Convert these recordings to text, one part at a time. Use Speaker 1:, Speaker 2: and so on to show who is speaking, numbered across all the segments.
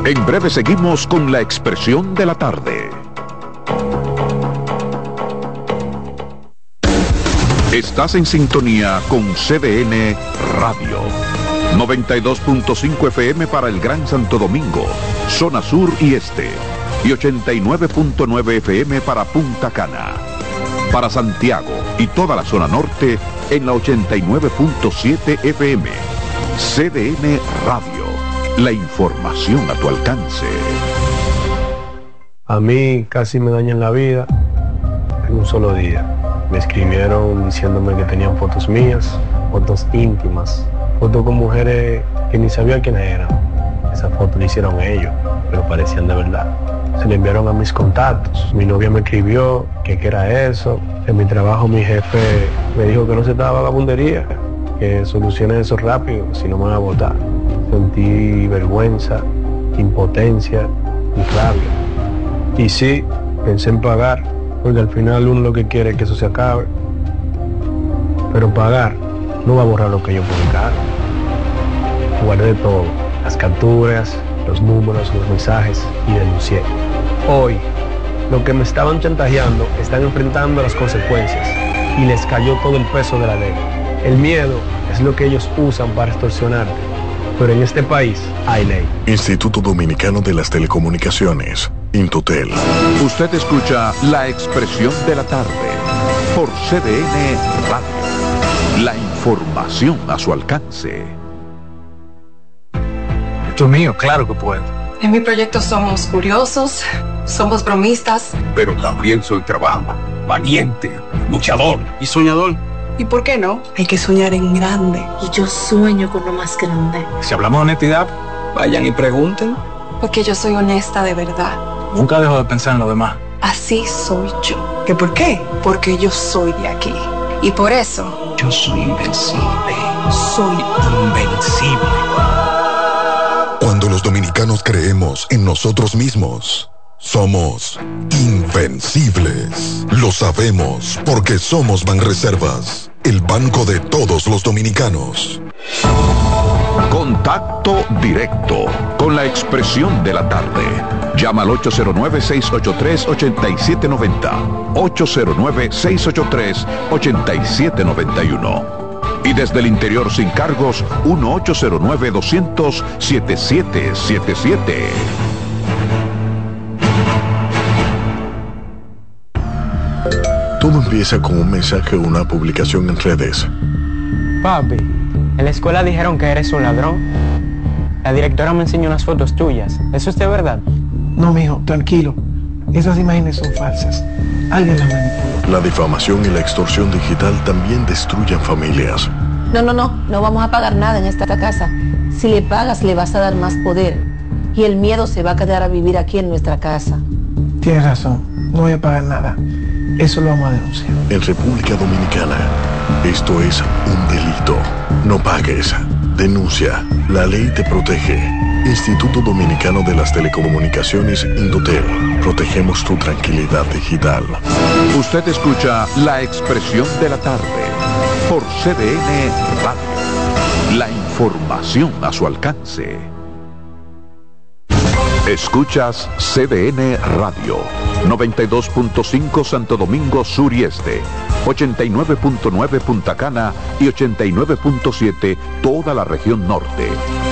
Speaker 1: En breve seguimos con la expresión de la tarde. Estás en sintonía con CDN Radio. 92.5 FM para el Gran Santo Domingo, zona sur y este. Y 89.9 FM para Punta Cana. Para Santiago y toda la zona norte en la 89.7 FM. CDN Radio. La información a tu alcance.
Speaker 2: A mí casi me dañan la vida en un solo día. Me escribieron diciéndome que tenían fotos mías, fotos íntimas, fotos con mujeres que ni sabía quiénes eran. Esas fotos le hicieron ellos, pero parecían de verdad. Se le enviaron a mis contactos. Mi novia me escribió que qué era eso. En mi trabajo mi jefe me dijo que no se estaba vagabundería, que solucione eso rápido, si no me van a votar. Sentí vergüenza, impotencia y rabia. Y sí, pensé en pagar, porque al final uno lo que quiere es que eso se acabe. Pero pagar no va a borrar lo que yo publicaron. Guardé todo, las capturas, los números, los mensajes, y denuncié. Hoy, los que me estaban chantajeando están enfrentando las consecuencias y les cayó todo el peso de la ley. El miedo es lo que ellos usan para extorsionarte, pero en este país hay ley.
Speaker 3: Instituto Dominicano de las Telecomunicaciones, Intotel.
Speaker 1: Usted escucha la expresión de la tarde por CDN Radio. La información a su alcance.
Speaker 4: Esto es mío, claro que puedo.
Speaker 5: En mi proyecto somos curiosos, somos bromistas.
Speaker 6: Pero también soy trabajo, valiente, luchador y soñador.
Speaker 5: ¿Y por qué no? Hay que soñar en grande.
Speaker 7: Y yo sueño con lo más grande.
Speaker 4: Si hablamos de honestidad,
Speaker 6: vayan y pregunten.
Speaker 5: Porque yo soy honesta de verdad.
Speaker 4: Nunca dejo de pensar en lo demás.
Speaker 5: Así soy yo. ¿Qué por qué? Porque yo soy de aquí. Y por eso...
Speaker 6: yo soy invencible.
Speaker 5: Soy
Speaker 6: invencible.
Speaker 3: Cuando los dominicanos creemos en nosotros mismos, somos invencibles. Lo sabemos porque somos Banreservas, el banco de todos los dominicanos.
Speaker 1: Contacto directo con la expresión de la tarde. Llama al 809-683-8790. 809-683-8791. Y desde el interior sin cargos, 1-809-200-7777.
Speaker 3: Todo empieza con un mensaje o una publicación en redes.
Speaker 8: Papi, en la escuela dijeron que eres un ladrón. La directora me enseñó unas fotos tuyas. ¿Es usted verdad?
Speaker 9: No, mijo, tranquilo. Esas imágenes son falsas. Alguien las manipuló.
Speaker 3: La difamación y la extorsión digital también destruyen familias.
Speaker 10: No vamos a pagar nada en esta casa. Si le pagas, le vas a dar más poder. Y el miedo se va a quedar a vivir aquí en nuestra casa.
Speaker 9: Tienes razón, no voy a pagar nada. Eso lo vamos a denunciar.
Speaker 3: En República Dominicana, esto es un delito. No pagues. Denuncia. La ley te protege. Instituto Dominicano de las Telecomunicaciones, Indotel. Protegemos tu tranquilidad digital.
Speaker 1: Usted escucha la expresión de la tarde por CDN Radio. La información a su alcance. Escuchas CDN Radio. 92.5 Santo Domingo Sur y Este, 89.9 Punta Cana y 89.7 toda la región norte.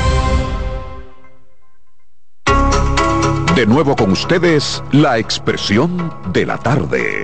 Speaker 1: De nuevo con ustedes, la expresión de la tarde.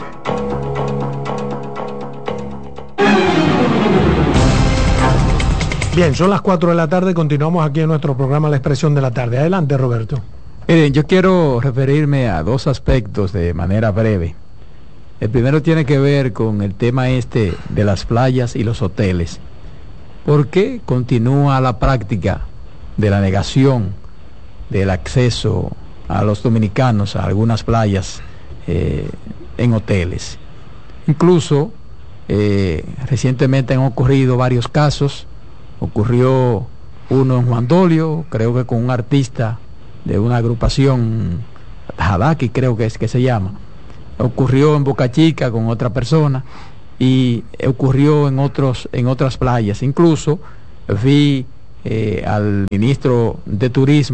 Speaker 11: Bien, son las 4 de la tarde, continuamos aquí en nuestro programa La Expresión de la Tarde. Adelante, Roberto.
Speaker 12: Miren, yo quiero referirme a dos aspectos de manera breve. El primero tiene que ver con el tema de las playas y los hoteles. ¿Por qué continúa la práctica de la negación del acceso a los dominicanos a algunas playas en hoteles? Incluso recientemente han ocurrido varios casos. Ocurrió uno en Juan Dolio, creo que con un artista de una agrupación Hadaki, creo que se llama. Ocurrió en Boca Chica con otra persona y ocurrió en otras playas. Incluso vi al ministro de Turismo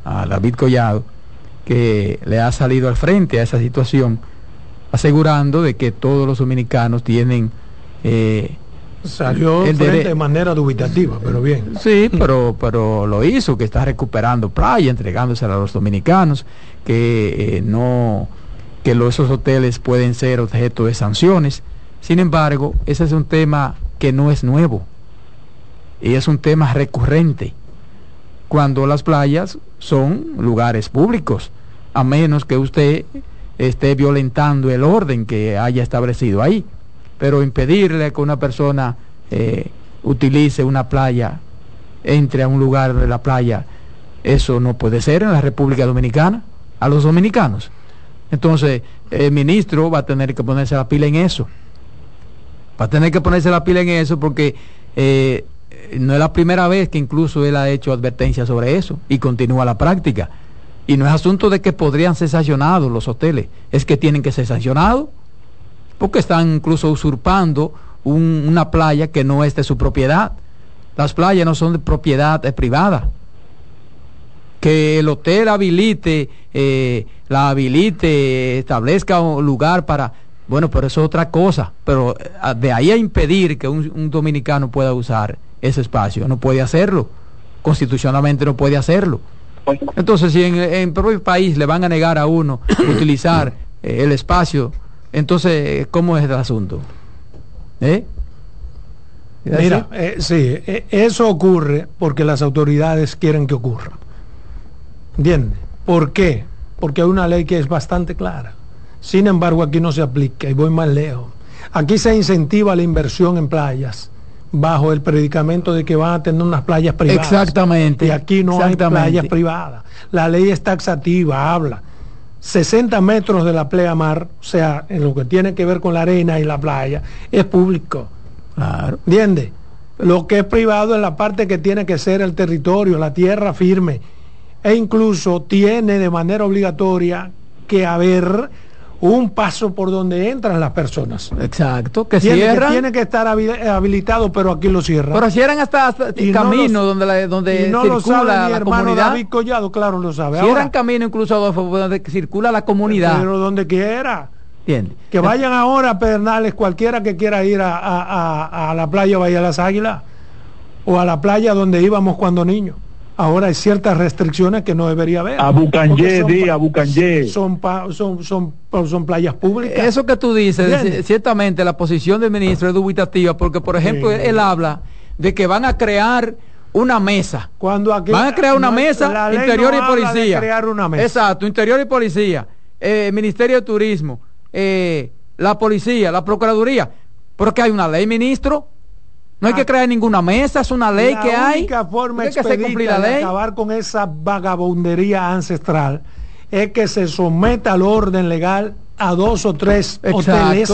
Speaker 12: a David Collado, que le ha salido al frente a esa situación, asegurando de que todos los dominicanos tienen
Speaker 11: salió frente de manera dubitativa, pero bien.
Speaker 12: Sí, pero lo hizo, que está recuperando playa, entregándosela a los dominicanos, que esos hoteles pueden ser objeto de sanciones. Sin embargo, ese es un tema que no es nuevo y es un tema recurrente cuando las playas son lugares públicos, a menos que usted esté violentando el orden que haya establecido ahí. Pero impedirle que una persona utilice una playa, entre a un lugar de la playa, eso no puede ser en la República Dominicana, a los dominicanos. Entonces, el ministro va a tener que ponerse la pila en eso. Va a tener que ponerse la pila en eso porque no es la primera vez que incluso él ha hecho advertencias sobre eso y continúa la práctica. Y no es asunto de que podrían ser sancionados los hoteles, es que tienen que ser sancionados porque están incluso usurpando una playa que no es de su propiedad. Las playas no son de propiedad privada. Que el hotel establezca un lugar para... Bueno, pero eso es otra cosa. Pero de ahí a impedir que un dominicano pueda usar ese espacio, no puede hacerlo. Constitucionalmente no puede hacerlo. Entonces, si en el propio país le van a negar a uno utilizar el espacio, entonces, ¿cómo es el asunto?
Speaker 11: Mira, sí, eso ocurre porque las autoridades quieren que ocurra. ¿Entiendes? ¿Por qué? Porque hay una ley que es bastante clara. Sin embargo, aquí no se aplica, y voy más lejos. Aquí se incentiva la inversión en playas bajo el predicamento de que van a tener unas playas privadas.
Speaker 12: Exactamente.
Speaker 11: Y aquí no hay playas privadas. La ley es taxativa, habla 60 metros de la playa mar, o sea, en lo que tiene que ver con la arena y la playa, es público.
Speaker 12: Claro.
Speaker 11: ¿Entiendes? Lo que es privado es la parte que tiene que ser el territorio, la tierra firme. E incluso tiene de manera obligatoria que haber un paso por donde entran las personas.
Speaker 12: Exacto, que cierran.
Speaker 11: Tiene que estar habilitado, pero aquí lo cierran.
Speaker 12: Pero cierran hasta el camino donde
Speaker 11: no
Speaker 12: circula la comunidad.
Speaker 11: David Collado, claro, lo sabe.
Speaker 12: Cierran camino incluso donde circula la comunidad.
Speaker 11: Pero donde quiera.
Speaker 12: ¿Entiendes?
Speaker 11: Que vayan ahora a Pedernales, cualquiera que quiera ir a la playa Bahía Las Águilas o a la playa donde íbamos cuando niños. Ahora hay ciertas restricciones que no debería haber.
Speaker 13: A Bucangé.
Speaker 11: Son playas públicas.
Speaker 12: Eso que tú dices, ciertamente la posición del ministro es dubitativa, porque por ejemplo él habla de que van a crear una mesa.
Speaker 11: Van
Speaker 12: a crear una mesa, interior y policía.
Speaker 11: Crear una mesa.
Speaker 12: Exacto, interior y policía, Ministerio de Turismo, la policía, la Procuraduría. Porque hay una ley, ministro. No hay que crear ninguna mesa, es una ley que hay.
Speaker 11: La única forma expedita de acabar con esa vagabundería ancestral es que se someta al orden legal a 2 o 3 hoteles.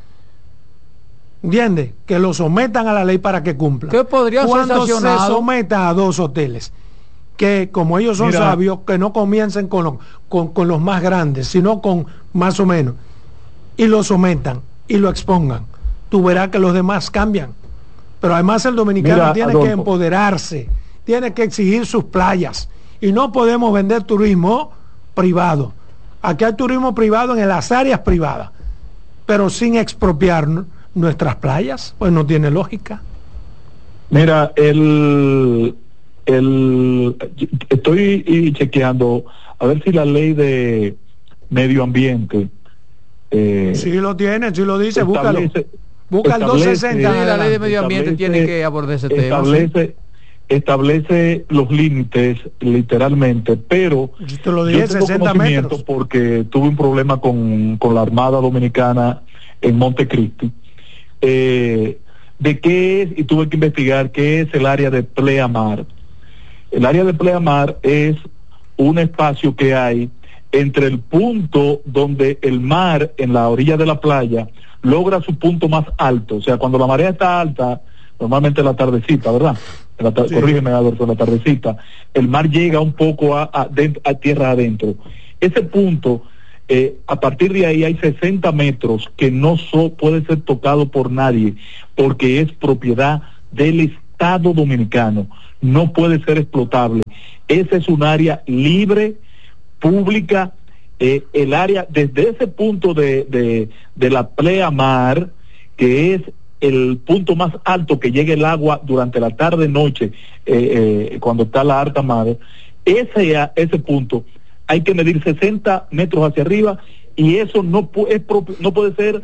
Speaker 11: ¿Entiendes? Que lo sometan a la ley para que cumpla.
Speaker 12: ¿Qué podría ser sancionado?
Speaker 11: Se someta a 2 hoteles, que como ellos son sabios, que no comiencen con los más grandes, sino con más o menos, y lo sometan y lo expongan. Tú verás que los demás cambian. Pero además el dominicano tiene que empoderarse, tiene que exigir sus playas, y no podemos vender turismo privado. Aquí hay turismo privado en las áreas privadas, pero sin expropiar nuestras playas, pues no tiene lógica.
Speaker 13: Mira, estoy chequeando a ver si la ley de medio ambiente
Speaker 11: sí lo tiene, sí lo dice, búscalo. Busca el 260.
Speaker 12: Sí, la ley de medio ambiente tiene que abordar ese tema.
Speaker 13: Establece los límites literalmente, pero
Speaker 11: yo te lo dije,
Speaker 13: tengo
Speaker 11: 60
Speaker 13: conocimiento
Speaker 11: metros.
Speaker 13: Porque tuve un problema con la Armada Dominicana en Montecristi, de qué es, y tuve que investigar qué es el área de pleamar. El área de pleamar es un espacio que hay entre el punto donde el mar en la orilla de la playa logra su punto más alto. O sea, cuando la marea está alta, normalmente la tardecita, ¿verdad? Sí. Corrígeme, Adolfo, la tardecita, el mar llega un poco a tierra adentro. Ese punto, a partir de ahí hay 60 metros que no puede ser tocado por nadie, porque es propiedad del Estado Dominicano, no puede ser explotable. Esa es un área libre, pública, el área desde ese punto de la pleamar, que es el punto más alto que llega el agua durante la tarde-noche, cuando está la alta mar, ese punto hay que medir 60 metros hacia arriba, y eso no puede ser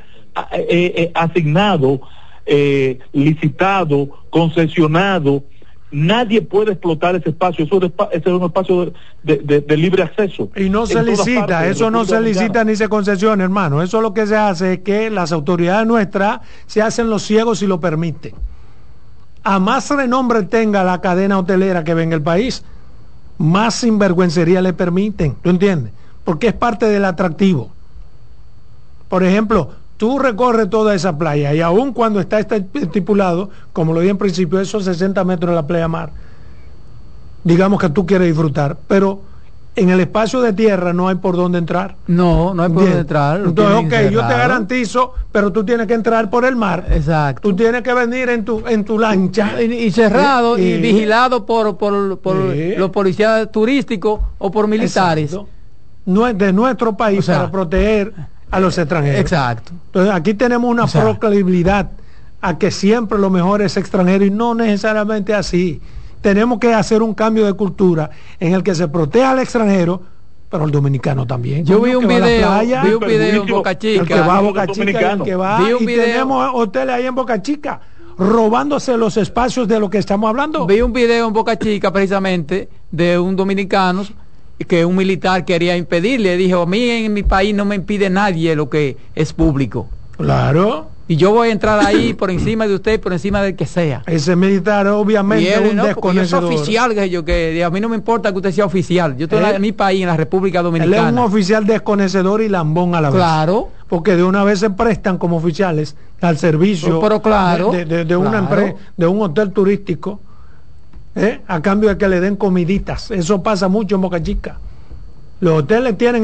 Speaker 13: asignado, licitado, concesionado. Nadie puede explotar ese espacio. Eso es un espacio de libre acceso.
Speaker 11: Y no se licita, eso no se licita ni se concesiona, hermano. Eso lo que se hace es que las autoridades nuestras se hacen los ciegos si lo permiten. A más renombre tenga la cadena hotelera que ve en el país, más sinvergüencería le permiten. ¿Tú entiendes? Porque es parte del atractivo. Por ejemplo, tú recorres toda esa playa y aun cuando está estipulado, como lo dije en principio, esos 60 metros de la playa mar, digamos que tú quieres disfrutar, pero en el espacio de tierra no hay por dónde entrar.
Speaker 12: No hay por dónde entrar.
Speaker 11: Entonces, ok, yo te garantizo, pero tú tienes que entrar por el mar.
Speaker 12: Exacto.
Speaker 11: Tú tienes que venir en tu lancha.
Speaker 12: Y cerrado y vigilado por los policías turísticos o por militares.
Speaker 11: Exacto. No es de nuestro país, para proteger a los extranjeros.
Speaker 12: Exacto.
Speaker 11: Entonces aquí tenemos una proclividad a que siempre lo mejor es extranjero, y no necesariamente así. Tenemos que hacer un cambio de cultura en el que se proteja al extranjero, pero al dominicano también.
Speaker 12: Yo vi un video en Boca Chica.
Speaker 11: El que va a Boca Chica, el que va, y tenemos hoteles ahí en Boca Chica robándose los espacios de lo que estamos hablando.
Speaker 12: Vi un video en Boca Chica precisamente de un dominicano que un militar quería impedirle. Dijo: a mí en mi país no me impide nadie lo que es público.
Speaker 11: Claro.
Speaker 12: Y yo voy a entrar ahí por encima de usted, por encima del que sea.
Speaker 11: Ese militar obviamente es un desconocedor.
Speaker 12: Yo soy oficial, que a mí no me importa que usted sea oficial. Yo estoy en mi país, en la República Dominicana.
Speaker 11: Él es un oficial desconocedor y lambón a la vez.
Speaker 12: Claro.
Speaker 11: Porque de una vez se prestan como oficiales al servicio de una empresa, de un hotel turístico, a cambio de que le den comiditas. Eso pasa mucho en Boca Chica. Los hoteles tienen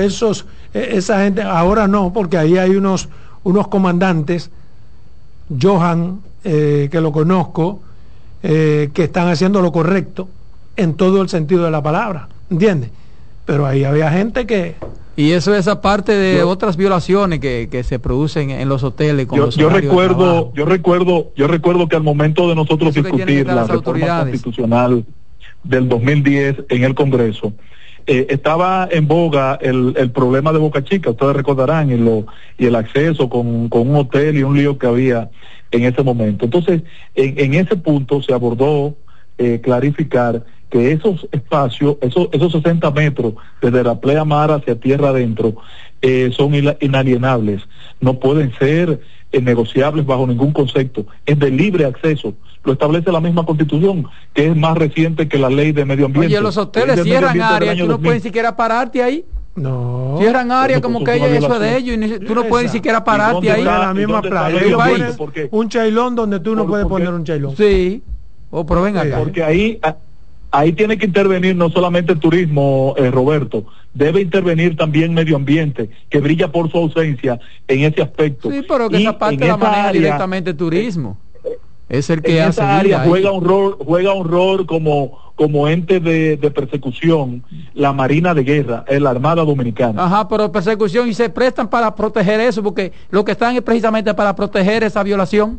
Speaker 11: esa gente. Ahora no, porque ahí hay unos comandantes, Johan, que lo conozco, que están haciendo lo correcto en todo el sentido de la palabra, ¿entiendes? Pero ahí había gente que...
Speaker 12: Y eso es aparte de otras violaciones que se producen en los hoteles.
Speaker 13: Yo recuerdo que al momento de nosotros discutir la reforma constitucional del 2010 en el Congreso, estaba en boga el problema de Boca Chica, ustedes recordarán, y el acceso con un hotel y un lío que había en ese momento. Entonces, en ese punto se abordó clarificar que esos espacios, esos 60 metros desde la playa mar hacia tierra adentro, son inalienables, no pueden ser negociables bajo ningún concepto, es de libre acceso. Lo establece la misma Constitución, que es más reciente que la Ley de Medio Ambiente.
Speaker 12: Oye, los hoteles cierran áreas, tú no puedes ni siquiera pararte ahí.
Speaker 11: No.
Speaker 12: Cierran áreas como que eso es de ellos, y tú no puedes ni siquiera pararte ahí.
Speaker 11: En la misma playa. Un chailón donde tú no puedes poner un chailón.
Speaker 12: Sí. Pero ven acá.
Speaker 13: Porque ahí tiene que intervenir no solamente el turismo, Roberto, debe intervenir también medio ambiente, que brilla por su ausencia en ese aspecto.
Speaker 12: Sí, pero que esa parte la maneja directamente el turismo. Es el que hace
Speaker 13: esa área juega un rol como ente de persecución la Marina de Guerra, la Armada Dominicana.
Speaker 12: Ajá, pero persecución, y se prestan para proteger eso, porque lo que están es precisamente para proteger esa violación.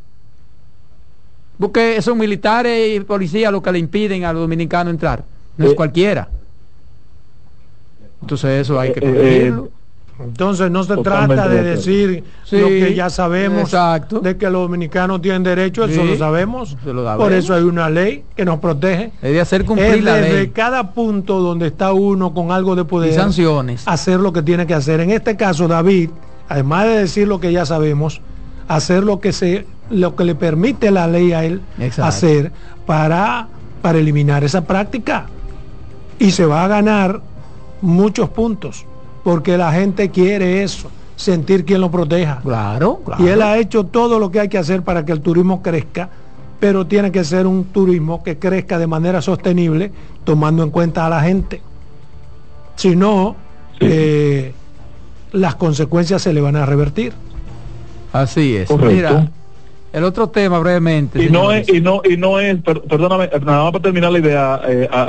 Speaker 12: Porque son militares y policías los que le impiden a los dominicanos entrar, no es cualquiera. Entonces eso hay que corregirlo.
Speaker 11: Entonces no se trata de decir lo que ya sabemos, de que los dominicanos tienen derecho, eso lo sabemos. Por eso hay una ley que nos protege.
Speaker 12: Debe hacer cumplir la ley.
Speaker 11: Desde cada punto donde está uno con algo de poder,
Speaker 12: y sanciones,
Speaker 11: hacer lo que tiene que hacer. En este caso, David, además de decir lo que ya sabemos, hacer lo que le permite la ley a él hacer para eliminar esa práctica. Y se va a ganar muchos puntos, porque la gente quiere eso, sentir quien lo proteja.
Speaker 12: Claro.
Speaker 11: Y él ha hecho todo lo que hay que hacer para que el turismo crezca, pero tiene que ser un turismo que crezca de manera sostenible, tomando en cuenta a la gente. Si no, las consecuencias se le van a revertir.
Speaker 12: Así es.
Speaker 13: Correcto.
Speaker 12: Mira, el otro tema brevemente.
Speaker 13: Perdóname, nada más para terminar la idea,